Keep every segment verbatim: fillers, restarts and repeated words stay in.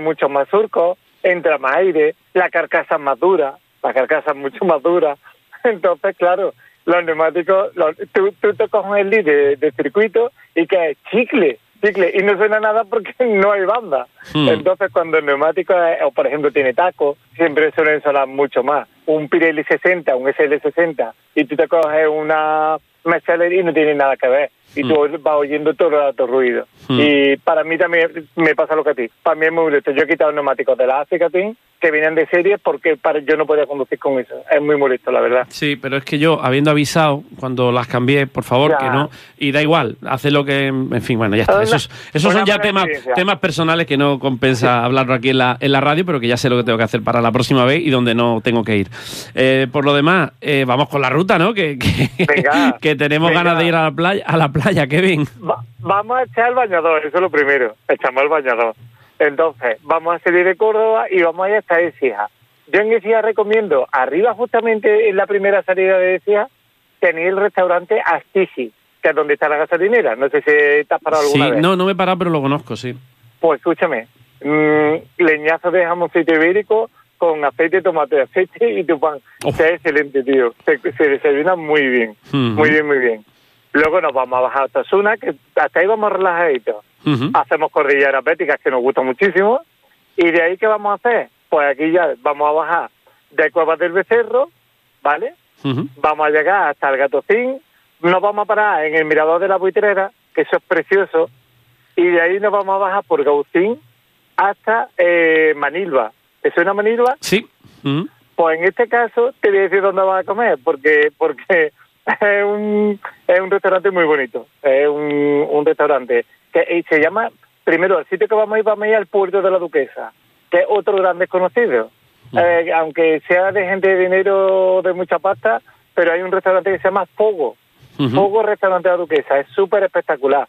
mucho más surco, entra más aire, la carcasa es más dura, la carcasa es mucho más dura. Entonces, claro, los neumáticos, los, tú, tú te coges el lead de, de circuito y que es chicle, chicle, y no suena nada porque no hay banda. Hmm. Entonces, cuando el neumático, es, o por ejemplo, tiene taco, siempre suelen sonar mucho más. Un Pirelli sesenta, un S L sesenta, y tú te coges una Mercedes y no tiene nada que ver. Y tú mm. vas oyendo todo el rato ruido. Mm. Y para mí también me pasa lo que a ti. Para mí es muy molesto. Yo he quitado neumáticos de la Acicatín que vienen de serie porque para, yo no podía conducir con eso. Es muy molesto, la verdad. Sí, pero es que yo, habiendo avisado cuando las cambié, por favor, ya. que no. Y da igual, hace lo que... En fin, bueno, ya está. Esos, esos son ya temas, temas personales que no compensa sí. hablarlo aquí en la, en la radio, pero que ya sé lo que tengo que hacer para la próxima vez y donde no tengo que ir. Eh, por lo demás, eh, vamos con la ruta, ¿no? Que, que, venga, que tenemos venga. ganas de ir a la playa, a la playa, Kevin. Va, vamos a echar el bañador, eso es lo primero. Echamos el bañador. Entonces, vamos a salir de Córdoba y vamos a ir hasta Écija. Yo en Écija recomiendo, arriba justamente en la primera salida de Écija, tenéis el restaurante Astisi, que es donde está la gasolinera. No sé si te has parado alguna sí, vez. No, no me he parado, pero lo conozco, sí. Pues escúchame, mmm, leñazo de jamoncito ibérico con aceite de tomate, aceite y tu pan. Oh. Es excelente, tío. Se, se desayuna muy bien, uh-huh. muy bien, muy bien. Luego nos vamos a bajar hasta Osuna, que hasta ahí vamos relajaditos. Uh-huh. Hacemos cordilleras béticas, que nos gustan muchísimo. ¿Y de ahí qué vamos a hacer? Pues aquí ya vamos a bajar de Cuevas del Becerro, ¿vale? Uh-huh. Vamos a llegar hasta el Gatocín. Nos vamos a parar en el Mirador de la Buitrera, que eso es precioso. Y de ahí nos vamos a bajar por Gaucín hasta eh, Manilva. ¿Te suena Manilva? Sí. Uh-huh. Pues en este caso te voy a decir dónde vas a comer, porque porque es un es un restaurante muy bonito. Es un, un restaurante que se llama, primero, el sitio que vamos a ir, vamos a ir al Puerto de la Duquesa, que es otro gran desconocido. Uh-huh. Eh, aunque sea de gente de dinero, de mucha pasta, pero hay un restaurante que se llama Fogo. Uh-huh. Fogo Restaurante de la Duquesa. Es súper espectacular.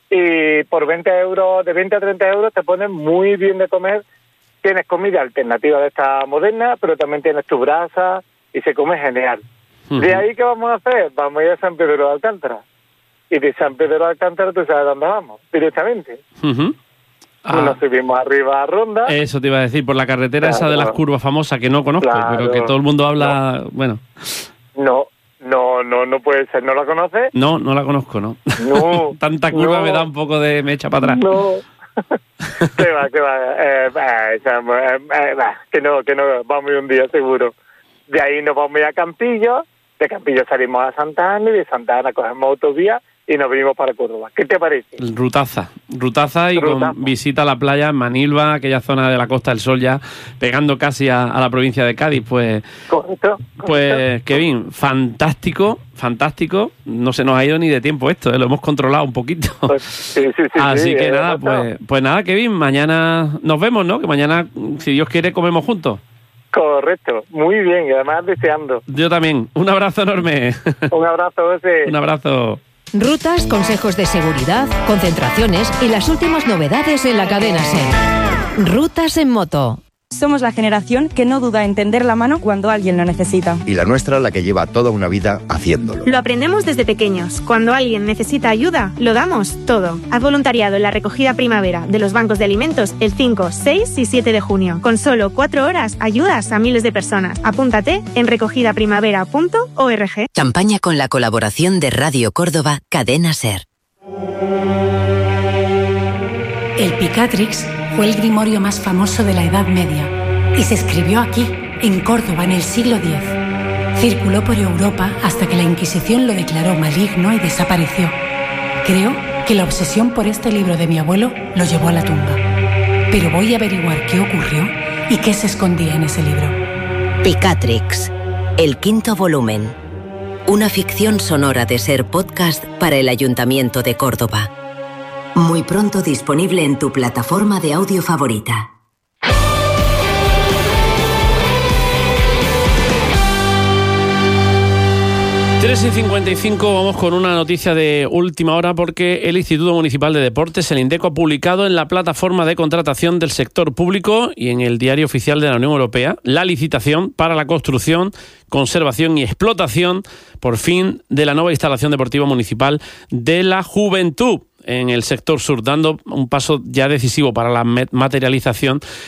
Y por veinte euros, de veinte a treinta euros, te pones muy bien de comer. Tienes comida alternativa de esta moderna, pero también tienes tu brasa y se come genial. Uh-huh. ¿De ahí qué vamos a hacer? Vamos a ir a San Pedro de Alcántara. Y de San Pedro de Alcántara tú sabes dónde vamos, directamente. Uh-huh. Ah. Nos subimos arriba a Ronda. Eso te iba a decir, por la carretera claro. esa de las curvas famosas que no conozco, claro. pero que todo el mundo habla... No. Bueno. No, no, no, no puede ser. ¿No la conoces? No, no la conozco, ¿no? No. Tanta curva no. me da un poco de... me echa para atrás. No. ¿Qué va, qué va? Eh, eh, eh, eh, que no, que no, vamos un día seguro. De ahí nos vamos a ir a Campillo, de Campillo salimos a Santa Ana y de Santa Ana cogemos autovía y nos venimos para Córdoba. ¿Qué te parece? Rutaza, rutaza y Rutaza. Con visita a la playa en Manilva, aquella zona de la Costa del Sol ya, pegando casi a, a la provincia de Cádiz, pues... Correcto. Pues, correcto. Kevin, fantástico, fantástico. No se nos ha ido ni de tiempo esto, ¿eh? Lo hemos controlado un poquito. Pues, sí, sí, sí, Así sí, que eh, nada, pues, pues nada, Kevin, mañana nos vemos, ¿no? Que mañana, si Dios quiere, comemos juntos. Correcto, muy bien, y además deseando. Yo también. Un abrazo enorme. Un abrazo, José. Un abrazo. Rutas, consejos de seguridad, concentraciones y las últimas novedades en la cadena SER. Rutas en moto. Somos la generación que no duda en tender la mano cuando alguien lo necesita. Y la nuestra, la que lleva toda una vida haciéndolo. Lo aprendemos desde pequeños. Cuando alguien necesita ayuda, lo damos todo. Haz voluntariado en la recogida primavera de los bancos de alimentos el cinco, seis y siete de junio. Con solo cuatro horas ayudas a miles de personas. Apúntate en recogida primavera punto org. Campaña con la colaboración de Radio Córdoba, Cadena SER. El Picatrix fue el grimorio más famoso de la Edad Media y se escribió aquí, en Córdoba, en el siglo diez. Circuló por Europa hasta que la Inquisición lo declaró maligno y desapareció. Creo que la obsesión por este libro de mi abuelo lo llevó a la tumba. Pero voy a averiguar qué ocurrió y qué se escondía en ese libro. Picatrix, el quinto volumen. Una ficción sonora de SER Podcast para el Ayuntamiento de Córdoba. Muy pronto disponible en tu plataforma de audio favorita. tres y cincuenta y cinco, vamos con una noticia de última hora porque el Instituto Municipal de Deportes, el INDECO, ha publicado en la plataforma de contratación del sector público y en el Diario Oficial de la Unión Europea la licitación para la construcción, conservación y explotación, por fin, de la nueva instalación deportiva municipal de la Juventud. en el sector sur, dando un paso ya decisivo para la materialización